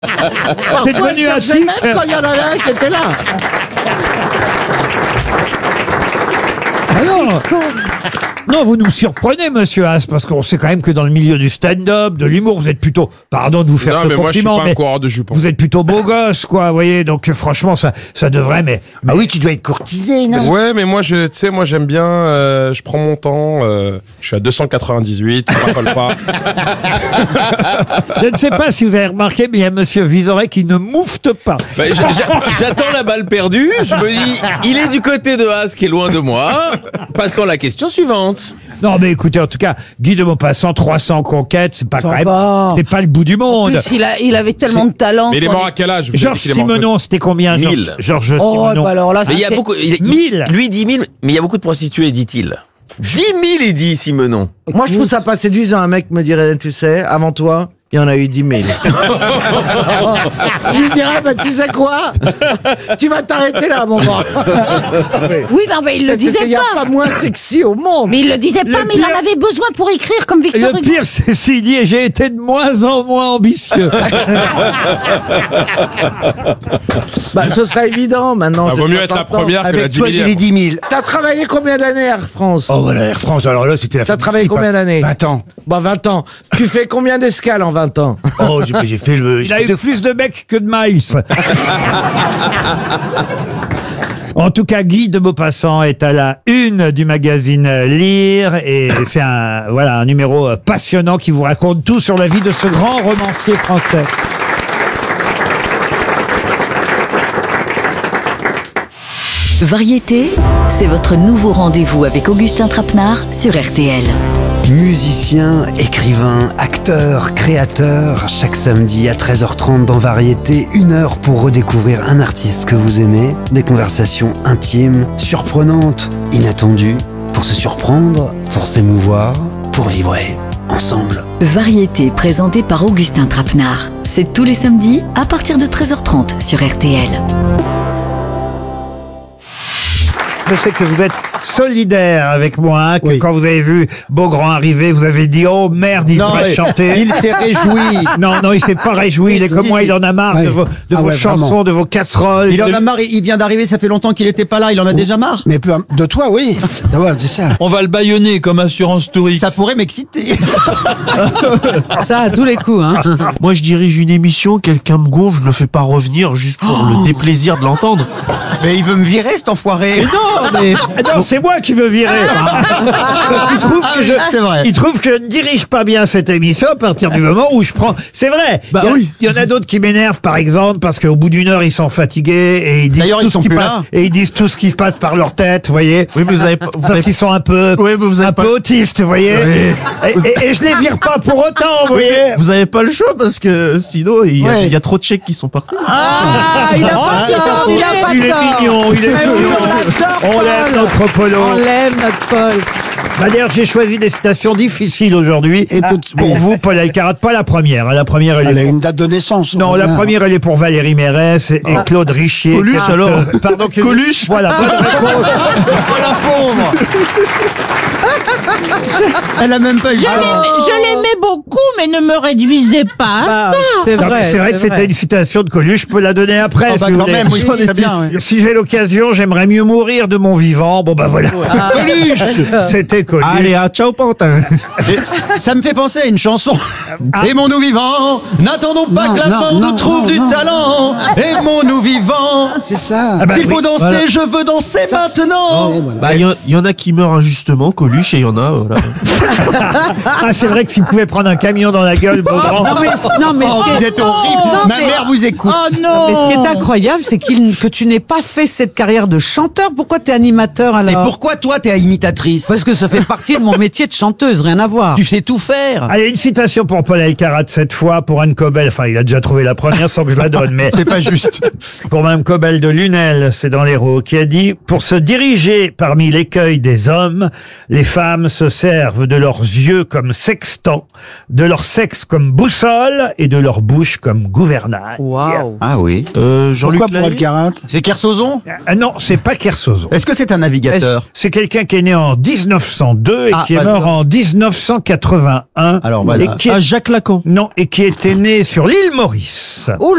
C'est devenu un tic. Même quand il y en avait un qui était là. Alors, non, vous nous surprenez, monsieur Haas, parce qu'on sait quand même que dans le milieu du stand-up, de l'humour, vous êtes plutôt, pardon de vous faire Non, ce mais moi, je suis compliment, pas un coureur de jupons. vous êtes plutôt beau gosse, quoi, vous voyez, donc franchement, ça devrait, mais Ah oui, tu dois être courtisé, non? Ouais, mais moi, tu sais, moi, j'aime bien, je prends mon temps, je suis à 298, je m'appelle pas. je ne sais pas si vous avez remarqué, mais il y a monsieur Vizorek qui ne moufte pas. Bah, j'attends la balle perdue, je me dis, il est du côté de Haas qui est loin de moi. Passons à la question suivante. Non, mais écoutez, en tout cas, Guy de Maupassant, 300 conquêtes, c'est pas Ça quand même, va. c'est pas le bout du En monde. plus, il avait tellement de talent. Mais il est qu'on mort à quel âge? Vous avez Georges dit qu'il est mort Simenon, c'était combien, 1000. Georges Oh, Simenon? bah alors là, Mais il y a c'était- beaucoup. 1000. Lui dit 1000, mais il y a beaucoup de prostituées, dit-il. 10 000, il dit Simenon. Moi, je trouve ça pas séduisant. Un mec me dirait, tu sais, avant toi, il y en a eu 10 000. Je lui dirais, bah, tu sais quoi? Tu vas t'arrêter là, mon gars. Oui, non, mais il le Il disait n'y a pas. pas moins sexy au monde. Mais il le disait pas, mais il en avait besoin pour écrire comme Victor Le Hugo. pire, c'est s'il dit, j'ai été de moins en moins ambitieux. Bah, ce sera évident maintenant. Ah, vaut mieux être la première que la Avec toi, j'ai 10 les 10 000. T'as travaillé combien d'années Air France? Oh, voilà, Air France, alors là, c'était la T'as fin du travaillé slip, combien hein. d'années? 20 ans. Bah, 20 ans. Tu fais combien d'escales en 20 ans? Oh, j'ai fait le... Il a eu plus de mecs que de miles. En tout cas, Guy de Maupassant est à la une du magazine Lire et c'est un numéro passionnant qui vous raconte tout sur la vie de ce grand romancier français. Variété, c'est votre nouveau rendez-vous avec Augustin Trapenard sur RTL. Musicien, écrivain, acteur, créateur, chaque samedi à 13h30 dans Variété, 1 heure pour redécouvrir un artiste que vous aimez, des conversations intimes, surprenantes, inattendues, pour se surprendre, pour s'émouvoir, pour vibrer ensemble. Variété présentée par Augustin Trapenard. C'est tous les samedis à partir de 13h30 sur RTL. Je sais que vous êtes solidaire avec moi, hein, que Oui. quand vous avez vu Beaugrand arriver, vous avez dit « Oh merde, il pourrait chanter ». il s'est réjoui. Non, il s'est pas réjoui, il est comme moi, il en a marre Ouais. de vos Ah ouais, chansons, vraiment. de vos casseroles. Il en de- a marre, il vient d'arriver, ça fait longtemps qu'il était pas là, il en a déjà marre. Mais de toi, oui. Ouais, c'est ça. On va le bâillonner comme Assurance Tourix. Ça pourrait m'exciter. Ça à tous les coups, hein. Moi, je dirige une émission, quelqu'un me gonfle, je le fais pas revenir juste pour le déplaisir de l'entendre. Mais il veut me virer, cet enfoiré. Non, mais Ah non, c'est moi qui veux virer. Parce qu'il trouve que c'est vrai. il trouve que je ne dirige pas bien cette émission à partir du moment où je prends. C'est vrai. Bah il y a- oui. Il y en a d'autres qui m'énervent, par exemple, parce qu'au bout d'une heure, ils sont fatigués et ils disent D'ailleurs, tout ils sont ce qui plus passe, là. et ils disent tout ce qui passe par leur tête, vous voyez. oui, mais vous avez pas. Parce qu'ils sont un peu, Oui, mais vous avez un pas- peu autistes, vous voyez. Et je les vire pas pour autant, vous voyez. Vous avez pas le choix parce que sinon il Ouais. y a trop de chèques qui sont partis. Ah, il a pas tort, il a pas Il est tort. mignon, il est Mais oui, mignon. on l'adore, On l'aime, Paul. notre Polo. On l'aime, notre Paul. D'ailleurs, j'ai choisi des citations difficiles aujourd'hui. Et Pour vous, Paul Alcarat, pas la première. Hein. La première, elle Elle a est une date de naissance. non, la Ah. première, elle est pour Valérie Mérès et Claude Richier. Coluche, alors Pardon, Coluche. Voilà, bonne réponse. Oh la pauvre. Elle a même pas eu le temps. Je l'aimais beaucoup, mais ne me réduisez pas. Ah, c'est Non, mais vrai. c'est vrai que c'était une citation de Coluche, je peux la donner après. Oh, si bah, vous quand voulez. même, oui, très bien, ouais. Si j'ai l'occasion, j'aimerais mieux mourir de mon vivant. Bon, bah voilà. Coluche. C'était Coluche. Allez, à ciao Pantin. Ça me fait penser à une chanson. Aimons-nous vivants, n'attendons pas Non, que la non, mort non, nous trouve non, du non. talent. Aimons-nous vivants. C'est ça. Ah bah S'il oui, faut danser, voilà. je veux danser maintenant. Et voilà. Bah, il y en a qui meurent injustement, Coluche, et il y en a, voilà. Ah, c'est vrai que s'il pouvait prendre un camion dans la gueule, Beaugrand. Non, mais Oh, vous êtes horrible. Non, Ma mais- mère vous écoute. Oh non. Mais ce qui est incroyable, c'est que tu n'aies pas fait cette carrière de chanteur. Pourquoi t'es animateur alors? Et pourquoi toi t'es imitatrice? Parce que ça fait partie de mon métier de chanteuse, rien à voir. Tu sais tout faire. Allez, une citation pour Paul Alcarat cette fois, pour Anne Cobel. Enfin, il a déjà trouvé la première sans que je la donne, mais C'est pas juste. pour Mme Cobel de Lunel, c'est dans l'Hérault, qui a dit « Pour se diriger parmi l'écueil des hommes, les femmes se servent de leurs yeux comme sextant, de leur sexe comme boussole et de leur bouche comme gouvernail. Waouh. Ah oui. Jean-Luc Pourquoi pour Lahaye. Alcarat? C'est Kersozon? Ah non, c'est pas Kersozon. Est-ce que c'est un navigateur? C'est quelqu'un qui est né en 1902 et Ah, qui est bah, mort en 1981. Alors, voilà. Et qui est- Ah, Jacques Lacan. Non, et qui était né sur l'île Maurice.